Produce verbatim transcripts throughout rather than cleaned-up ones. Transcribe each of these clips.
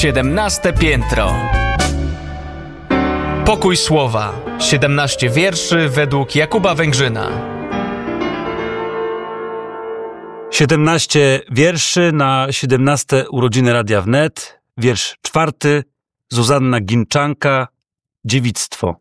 siedemnaste piętro. Pokój słowa. siedemnaście wierszy według Jakuba Węgrzyna. siedemnaście wierszy na siedemnaste urodziny Radia Wnet. Wiersz czwarty. Zuzanna Ginczanka. Dziewictwo.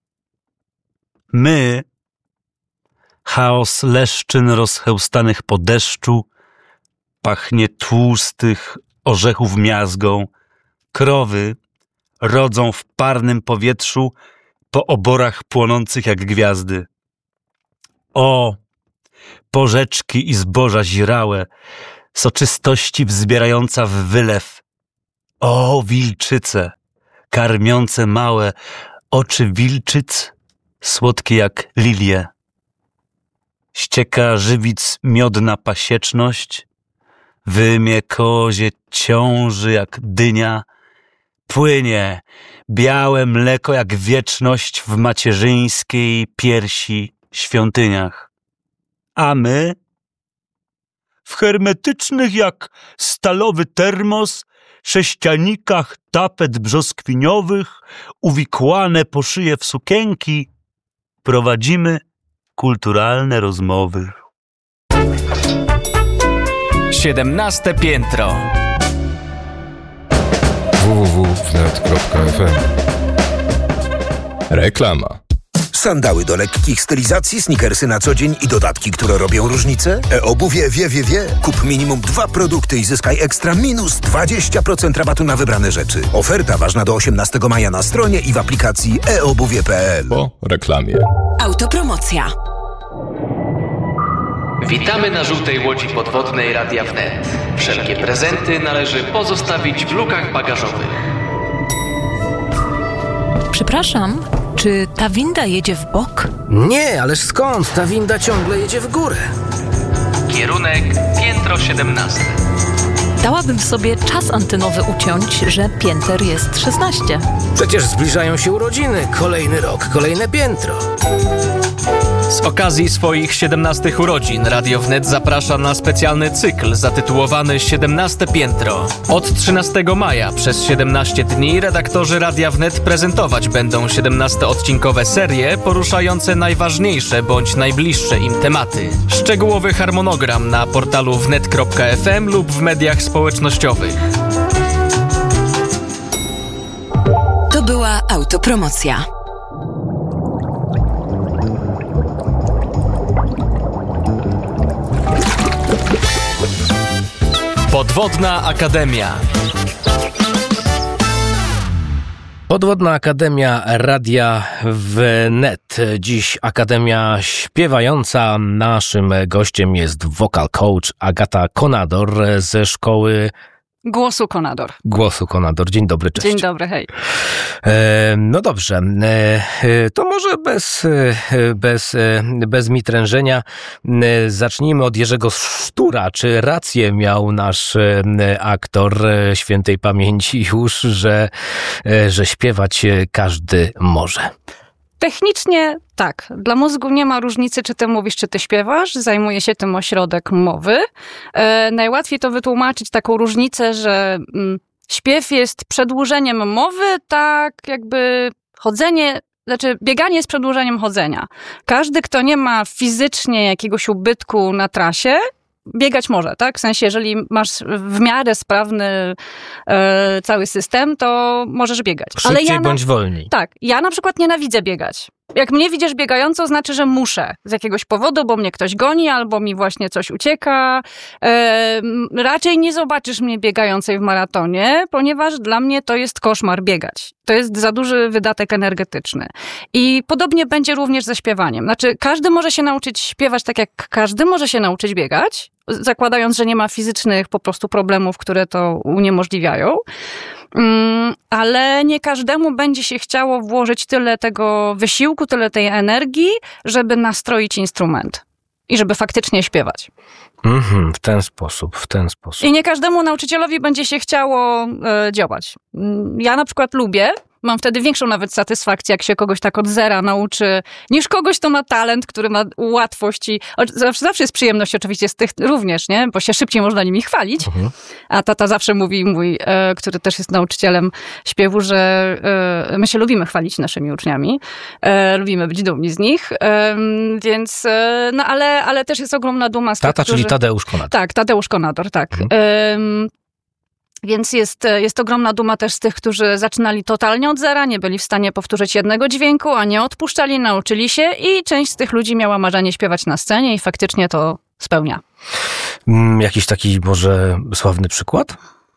My, chaos leszczyn rozchełstanych po deszczu, pachnie tłustych orzechów miazgą, krowy rodzą w parnym powietrzu po oborach płonących jak gwiazdy. O, porzeczki i zboża zirałe, soczystości wzbierająca w wylew. O, wilczyce, karmiące małe oczy wilczyc, słodkie jak lilie. Ścieka żywic miodna pasieczność, wymie kozie ciąży jak dynia, płynie białe mleko jak wieczność w macierzyńskiej piersi świątyniach. A my w hermetycznych jak stalowy termos sześcianikach tapet brzoskwiniowych, uwikłane po szyję w sukienki, prowadzimy kulturalne rozmowy. siedemnaste piętro. w w w kropka wnet kropka f m. Reklama. Sandały do lekkich stylizacji, sneakersy na co dzień i dodatki, które robią różnicę? E-obuwie wie, wie, wie. Kup minimum dwa produkty i zyskaj ekstra minus dwadzieścia procent rabatu na wybrane rzeczy. Oferta ważna do osiemnastego maja na stronie i w aplikacji e obuwie kropka p l. Po reklamie. Autopromocja. Witamy na żółtej łodzi podwodnej Radia Wnet. Wszelkie prezenty należy pozostawić w lukach bagażowych. Przepraszam, czy ta winda jedzie w bok? Nie, ależ skąd? Ta winda ciągle jedzie w górę. Kierunek piętro siedemnaste. Dałabym sobie czas antenowy uciąć, że pięter jest szesnaście. Przecież zbliżają się urodziny. Kolejny rok, kolejne piętro. Z okazji swoich siedemnastych urodzin Radio Wnet zaprasza na specjalny cykl zatytułowany siedemnaste piętro. Od trzynastego maja przez siedemnaście dni redaktorzy Radia Wnet prezentować będą siedemnastoodcinkowe serie poruszające najważniejsze bądź najbliższe im tematy. Szczegółowy harmonogram na portalu wnet kropka f m lub w mediach społecznościowych. To była autopromocja. Podwodna Akademia. Podwodna Akademia Radia Wnet. Dziś Akademia Śpiewająca. Naszym gościem jest vocal coach Agata Konador ze szkoły Głosu Konador. Głosu Konador. Dzień dobry, cześć. Dzień dobry, hej. E, no dobrze, e, to może bez, bez, bez mitrężenia zacznijmy od Jerzego Sztura. Czy rację miał nasz aktor świętej pamięci już, że, że śpiewać każdy może? Technicznie tak. Dla mózgu nie ma różnicy, czy ty mówisz, czy ty śpiewasz. Zajmuje się tym ośrodek mowy. E, najłatwiej to wytłumaczyć taką różnicę, że mm, śpiew jest przedłużeniem mowy, tak jakby chodzenie, znaczy bieganie jest przedłużeniem chodzenia. Każdy, kto nie ma fizycznie jakiegoś ubytku na trasie, biegać może, tak? W sensie, jeżeli masz w miarę sprawny e, cały system, to możesz biegać. Szybciej Ale ja na, bądź wolniej. Tak. Ja na przykład nienawidzę biegać. Jak mnie widzisz biegająco, znaczy, że muszę z jakiegoś powodu, bo mnie ktoś goni, albo mi właśnie coś ucieka. E, raczej nie zobaczysz mnie biegającej w maratonie, ponieważ dla mnie to jest koszmar biegać. To jest za duży wydatek energetyczny. I podobnie będzie również ze śpiewaniem. Znaczy, każdy może się nauczyć śpiewać tak, jak każdy może się nauczyć biegać, zakładając, że nie ma fizycznych po prostu problemów, które to uniemożliwiają. Mm, ale nie każdemu będzie się chciało włożyć tyle tego wysiłku, tyle tej energii, żeby nastroić instrument i żeby faktycznie śpiewać. Mhm, w ten sposób, w ten sposób. I nie każdemu nauczycielowi będzie się chciało e, działać. Ja na przykład lubię Mam wtedy większą nawet satysfakcję, jak się kogoś tak od zera nauczy, niż kogoś, kto ma talent, który ma łatwość i zawsze, zawsze jest przyjemność oczywiście z tych również, nie? Bo się szybciej można nimi chwalić. Mhm. A tata zawsze mówi, mój, e, który też jest nauczycielem śpiewu, że e, my się lubimy chwalić naszymi uczniami, e, lubimy być dumni z nich, e, więc e, no ale, ale też jest ogromna duma z Tata, tych, którzy... czyli Tadeusz Konador. Tak, Tadeusz Konador, tak. Mhm. E, Więc jest, jest ogromna duma też z tych, którzy zaczynali totalnie od zera, nie byli w stanie powtórzyć jednego dźwięku, a nie odpuszczali, nauczyli się i część z tych ludzi miała marzenie śpiewać na scenie i faktycznie to spełnia. Hmm, jakiś taki może sławny przykład?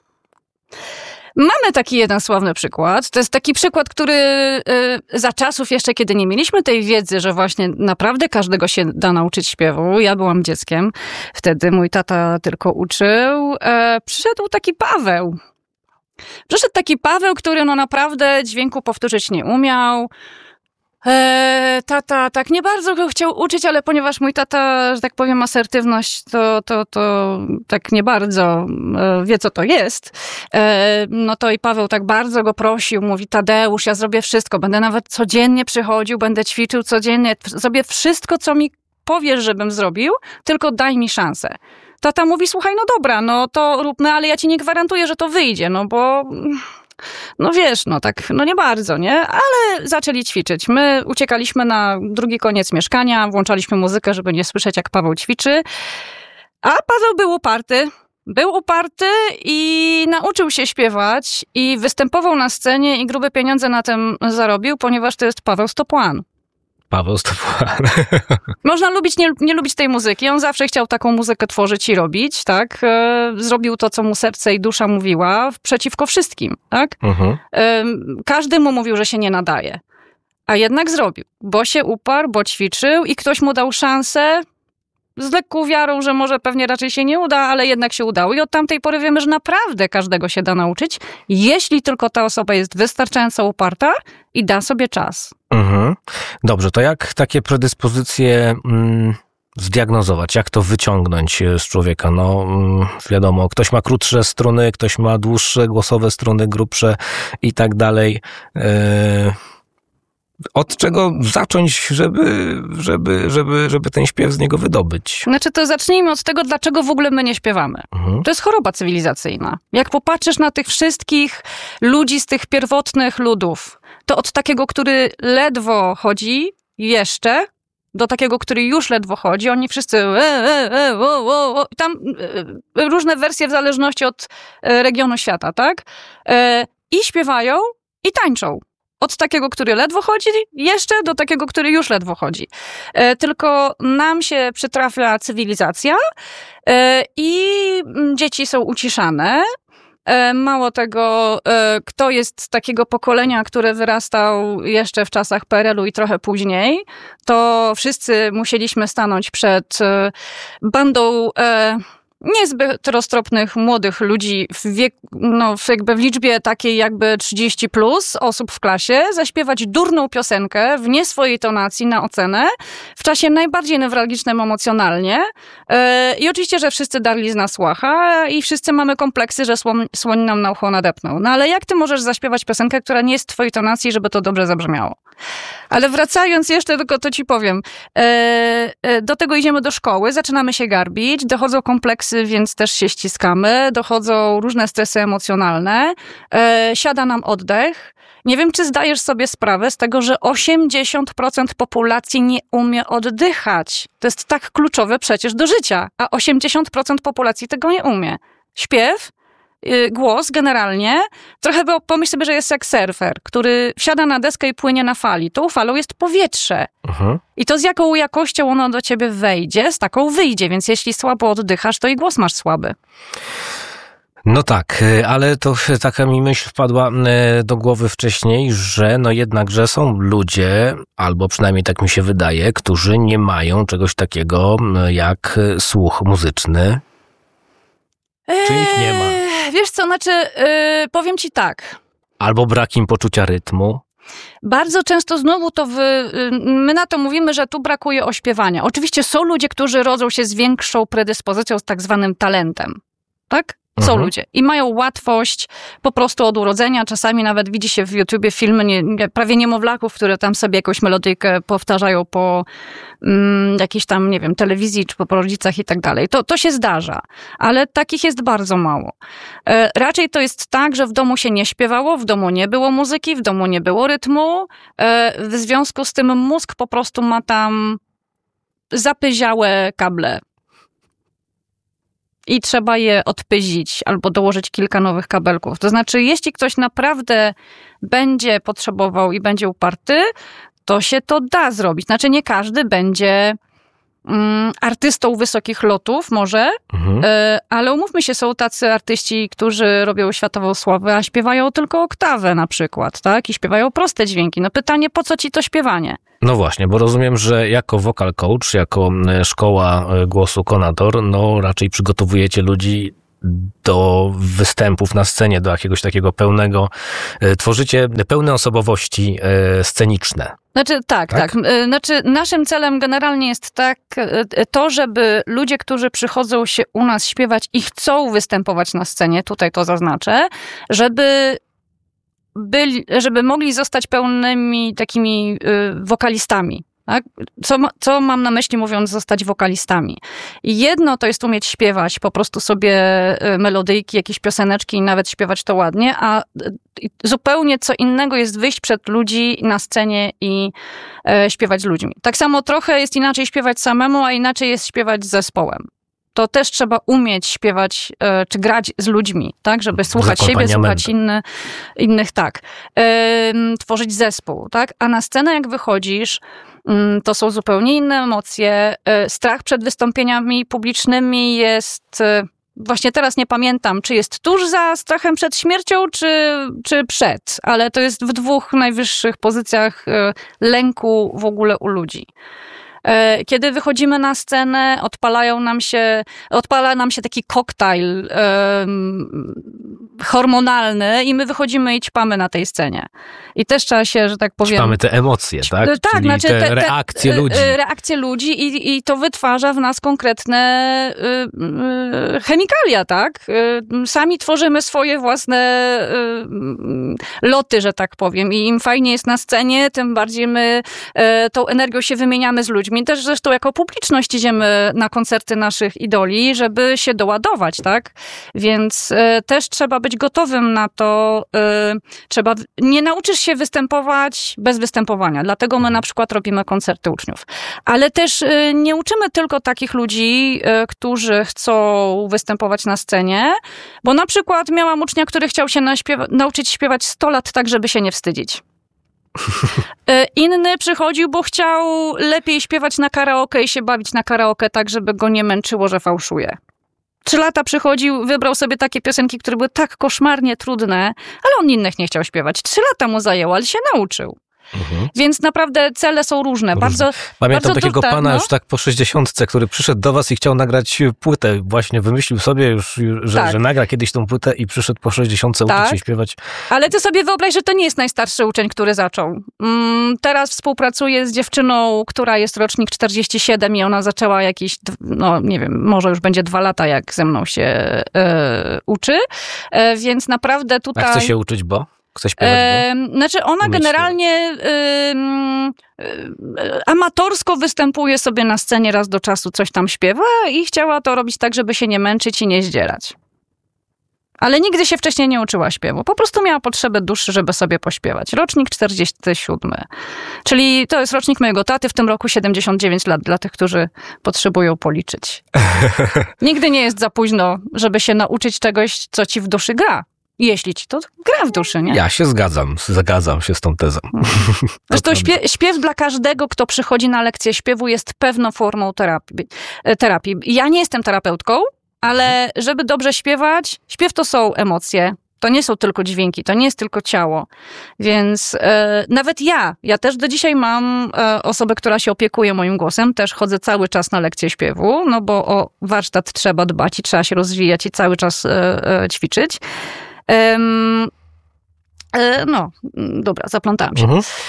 Mamy taki jeden sławny przykład. To jest taki przykład, który y, za czasów jeszcze, kiedy nie mieliśmy tej wiedzy, że właśnie naprawdę każdego się da nauczyć śpiewu. Ja byłam dzieckiem. Wtedy mój tata tylko uczył. E, przyszedł taki Paweł. Przyszedł taki Paweł, który no naprawdę dźwięku powtórzyć nie umiał. E, tata tak nie bardzo go chciał uczyć, ale ponieważ mój tata, że tak powiem, asertywność, to, to, to tak nie bardzo e, wie, co to jest. E, no to i Paweł tak bardzo go prosił, mówi: Tadeusz, ja zrobię wszystko, będę nawet codziennie przychodził, będę ćwiczył codziennie, zrobię wszystko, co mi powiesz, żebym zrobił, tylko daj mi szansę. Tata mówi: słuchaj, no dobra, no to róbmy, ale ja ci nie gwarantuję, że to wyjdzie, no bo... No wiesz, no tak, no nie bardzo, nie? Ale zaczęli ćwiczyć. My uciekaliśmy na drugi koniec mieszkania, włączaliśmy muzykę, żeby nie słyszeć, jak Paweł ćwiczy. A Paweł był uparty. Był uparty i nauczył się śpiewać i występował na scenie i grube pieniądze na tym zarobił, ponieważ to jest Paweł Stopłan. Paweł Stopłan. Można lubić, nie, nie lubić tej muzyki. On zawsze chciał taką muzykę tworzyć i robić, tak? E, zrobił to, co mu serce i dusza mówiła, przeciwko wszystkim, tak? Mhm. E, każdy mu mówił, że się nie nadaje. A jednak zrobił, bo się uparł, bo ćwiczył i ktoś mu dał szansę z lekką wiarą, że może pewnie raczej się nie uda, ale jednak się udało. I od tamtej pory wiemy, że naprawdę każdego się da nauczyć, jeśli tylko ta osoba jest wystarczająco uparta i da sobie czas. Mhm. Dobrze, to jak takie predyspozycje mm, zdiagnozować? Jak to wyciągnąć z człowieka? No mm, wiadomo, ktoś ma krótsze struny, ktoś ma dłuższe głosowe struny, grubsze i tak dalej. Yy... Od czego zacząć, żeby, żeby, żeby, żeby ten śpiew z niego wydobyć? Znaczy, to zacznijmy od tego, dlaczego w ogóle my nie śpiewamy. Mhm. To jest choroba cywilizacyjna. Jak popatrzysz na tych wszystkich ludzi z tych pierwotnych ludów, to od takiego, który ledwo chodzi jeszcze, do takiego, który już ledwo chodzi, oni wszyscy e, e, e, o, o, o. Tam e, różne wersje w zależności od e, regionu świata, tak? E, I śpiewają, i tańczą. Od takiego, który ledwo chodzi, jeszcze do takiego, który już ledwo chodzi. E, tylko nam się przytrafia cywilizacja e, i dzieci są uciszane. E, mało tego, e, kto jest z takiego pokolenia, które wyrastał jeszcze w czasach P R L u i trochę później, to wszyscy musieliśmy stanąć przed e, bandą... E, niezbyt roztropnych młodych ludzi w wieku, no jakby w liczbie takiej jakby trzydzieści plus osób w klasie, zaśpiewać durną piosenkę w nie swojej tonacji na ocenę, w czasie najbardziej newralgicznym emocjonalnie. Yy, I oczywiście, że wszyscy darli z nas łacha i wszyscy mamy kompleksy, że słoń, słoń nam na ucho nadepnął. No ale jak ty możesz zaśpiewać piosenkę, która nie jest w twojej tonacji, żeby to dobrze zabrzmiało? Ale wracając jeszcze, tylko to ci powiem, yy, do tego idziemy do szkoły, zaczynamy się garbić, dochodzą kompleksy, więc też się ściskamy, dochodzą różne stresy emocjonalne, yy, siada nam oddech. Nie wiem, czy zdajesz sobie sprawę z tego, że osiemdziesiąt procent populacji nie umie oddychać. To jest tak kluczowe przecież do życia, a osiemdziesiąt procent populacji tego nie umie. Śpiew, głos generalnie, trochę pomyśl sobie, że jest jak surfer, który wsiada na deskę i płynie na fali. Tą falą jest powietrze. Uh-huh. I to z jaką jakością ono do ciebie wejdzie, z taką wyjdzie. Więc jeśli słabo oddychasz, to i głos masz słaby. No tak, ale to taka mi myśl wpadła do głowy wcześniej, że no jednak, że są ludzie, albo przynajmniej tak mi się wydaje, którzy nie mają czegoś takiego jak słuch muzyczny. Czy ich nie ma? Wiesz co, znaczy, yy, powiem ci tak. Albo brak im poczucia rytmu. Bardzo często znowu to wy, my na to mówimy, że tu brakuje ośpiewania. Oczywiście są ludzie, którzy rodzą się z większą predyspozycją, z tak zwanym talentem. Tak? Są Mhm. ludzie i mają łatwość po prostu od urodzenia. Czasami nawet widzi się w YouTubie filmy nie, nie, prawie niemowlaków, które tam sobie jakąś melodyjkę powtarzają po mm, jakiejś tam, nie wiem, telewizji czy po rodzicach i tak dalej. To, to się zdarza, ale takich jest bardzo mało. E, raczej to jest tak, że w domu się nie śpiewało, w domu nie było muzyki, w domu nie było rytmu. E, w związku z tym mózg po prostu ma tam zapyziałe kable. I trzeba je odpyzić albo dołożyć kilka nowych kabelków. To znaczy, jeśli ktoś naprawdę będzie potrzebował i będzie uparty, to się to da zrobić. Znaczy, nie każdy będzie mm, artystą wysokich lotów, może, Mhm. y, ale umówmy się, są tacy artyści, którzy robią światową sławę, a śpiewają tylko oktawę na przykład, tak? I śpiewają proste dźwięki. No pytanie, po co ci to śpiewanie? No właśnie, bo rozumiem, że jako vocal coach, jako e, szkoła e, głosu Konator, no raczej przygotowujecie ludzi do występów na scenie, do jakiegoś takiego pełnego, e, tworzycie pełne osobowości e, sceniczne. Znaczy tak, Tak? tak. Y, Znaczy naszym celem generalnie jest tak, y, to, żeby ludzie, którzy przychodzą się u nas śpiewać i chcą występować na scenie, tutaj to zaznaczę, żeby byli, żeby mogli zostać pełnymi takimi y, wokalistami. Tak? Co, ma- co mam na myśli, mówiąc zostać wokalistami? I jedno to jest umieć śpiewać, po prostu sobie y, melodyjki, jakieś pioseneczki i nawet śpiewać to ładnie, a y, zupełnie co innego jest wyjść przed ludzi na scenie i y, śpiewać z ludźmi. Tak samo trochę jest inaczej śpiewać samemu, a inaczej jest śpiewać z zespołem. To też trzeba umieć śpiewać, y, czy grać z ludźmi, tak? Żeby słuchać siebie, akompaniamentem. słuchać inny, innych, tak. Ym, tworzyć zespół, tak? A na scenę jak wychodzisz, ym, to są zupełnie inne emocje. Y, Strach przed wystąpieniami publicznymi jest... y, Właśnie teraz nie pamiętam, czy jest tuż za strachem przed śmiercią, czy, czy przed, ale to jest w dwóch najwyższych pozycjach y, lęku w ogóle u ludzi. E, Kiedy wychodzimy na scenę, odpalają nam się, odpala nam się taki koktajl em, hormonalny i my wychodzimy i ćpamy na tej scenie. I też trzeba się, że tak powiem... Mamy te emocje, tak? E, Tak, Czyli znaczy te, te, te reakcje e, ludzi. e, Reakcje ludzi i, i to wytwarza w nas konkretne y, y, chemikalia, tak? Y, Sami tworzymy swoje własne y, loty, że tak powiem. I im fajniej jest na scenie, tym bardziej my y, tą energią się wymieniamy z ludźmi. Też zresztą jako publiczność idziemy na koncerty naszych idoli, żeby się doładować, tak? Więc y, też trzeba być gotowym na to. Y, trzeba, nie nauczysz się występować bez występowania. Dlatego my na przykład robimy koncerty uczniów. Ale też y, nie uczymy tylko takich ludzi, y, którzy chcą występować na scenie, bo na przykład miałam ucznia, który chciał się naśpiewa- nauczyć śpiewać sto lat tak, żeby się nie wstydzić. Y, Inny przychodził, bo chciał lepiej śpiewać na karaoke i się bawić na karaoke tak, żeby go nie męczyło, że fałszuje. Trzy lata przychodził, wybrał sobie takie piosenki, które były tak koszmarnie trudne, ale on innych nie chciał śpiewać. Trzy lata mu zajęło, ale się nauczył. Mhm. Więc naprawdę cele są różne. Bardzo, Pamiętam bardzo takiego duże, pana no. już tak po sześćdziesiątce, który przyszedł do was i chciał nagrać płytę. Właśnie wymyślił sobie już, że, Tak. że nagra kiedyś tą płytę i przyszedł po sześćdziesiątce uczyć Tak. się śpiewać. Ale ty sobie wyobraź, że to nie jest najstarszy uczeń, który zaczął. Mm, teraz współpracuję z dziewczyną, która jest rocznik czterdzieści siedem i ona zaczęła jakieś, no nie wiem, może już będzie dwa lata, jak ze mną się e, uczy. E, więc naprawdę tutaj... A chce się uczyć, bo? Chce śpiewać, bo? E, znaczy ona Umieć generalnie ym, y, amatorsko występuje sobie na scenie raz do czasu, coś tam śpiewa i chciała to robić tak, żeby się nie męczyć i nie zdzierać. Ale nigdy się wcześniej nie uczyła śpiewu. Po prostu miała potrzebę dłuższy, żeby sobie pośpiewać. Rocznik czterdziesty siódmy. Czyli to jest rocznik mojego taty, w tym roku siedemdziesiąt dziewięć lat, dla tych, którzy potrzebują policzyć. Nigdy nie jest za późno, żeby się nauczyć czegoś, co ci w duszy gra. Jeśli ci to gra w duszy, nie? Ja się zgadzam, zgadzam się z tą tezą. Zresztą śpiew, śpiew dla każdego, kto przychodzi na lekcję śpiewu, jest pewną formą terapii. terapii. Ja nie jestem terapeutką, ale żeby dobrze śpiewać, śpiew to są emocje. To nie są tylko dźwięki, to nie jest tylko ciało. Więc e, nawet ja, ja też do dzisiaj mam e, osobę, która się opiekuje moim głosem, też chodzę cały czas na lekcję śpiewu, no bo o warsztat trzeba dbać i trzeba się rozwijać i cały czas e, e, ćwiczyć. Um, e, no, dobra, zaplątałam się. Mhm.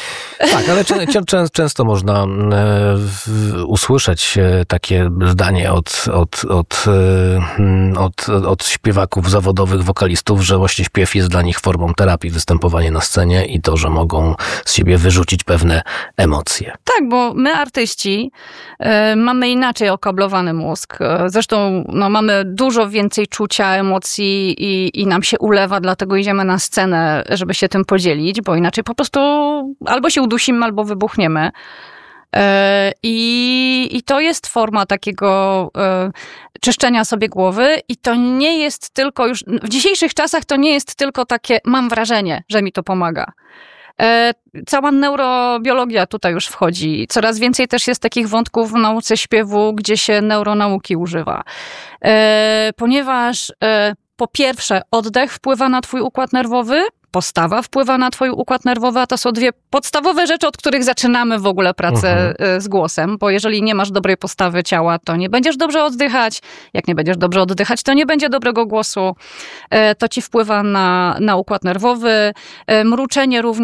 Tak, ale czę, czę, często można e, w, usłyszeć e, takie zdanie od, od, od, e, od, od śpiewaków zawodowych, wokalistów, że właśnie śpiew jest dla nich formą terapii, występowanie na scenie i to, że mogą z siebie wyrzucić pewne emocje. Tak, bo my artyści e, mamy inaczej okablowany mózg. E, zresztą no, mamy dużo więcej czucia, emocji i, i nam się ulewa, dlatego idziemy na scenę, żeby się tym podzielić, bo inaczej po prostu albo się udusimy, albo wybuchniemy. I, I to jest forma takiego e, czyszczenia sobie głowy i to nie jest tylko już, w dzisiejszych czasach to nie jest tylko takie, mam wrażenie, że mi to pomaga. E, cała neurobiologia tutaj już wchodzi. Coraz więcej też jest takich wątków w nauce śpiewu, gdzie się neuronauki używa. E, ponieważ e, po pierwsze oddech wpływa na twój układ nerwowy, postawa wpływa na twój układ nerwowy, a to są dwie podstawowe rzeczy, od których zaczynamy w ogóle pracę mhm. z głosem, bo jeżeli nie masz dobrej postawy ciała, to nie będziesz dobrze oddychać. Jak nie będziesz dobrze oddychać, to nie będzie dobrego głosu. To ci wpływa na, na układ nerwowy. Mruczenie również